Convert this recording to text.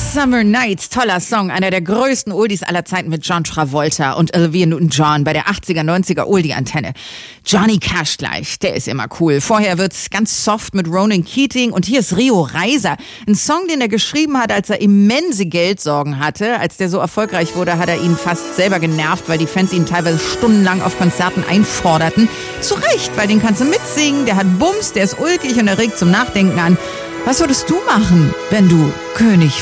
Summer Nights, toller Song, einer der größten Oldies aller Zeiten mit John Travolta und Olivia Newton-John bei der 80er, 90er Oldie-Antenne. Johnny Cash gleich, der ist immer cool. Vorher wird's ganz soft mit Ronan Keating und hier ist Rio Reiser. Ein Song, den er geschrieben hat, als er immense Geldsorgen hatte. Als der so erfolgreich wurde, hat er ihn fast selber genervt, weil die Fans ihn teilweise stundenlang auf Konzerten einforderten. Zu Recht, weil den kannst du mitsingen, der hat Bums, der ist ulkig und er regt zum Nachdenken an. Was würdest du machen, wenn du König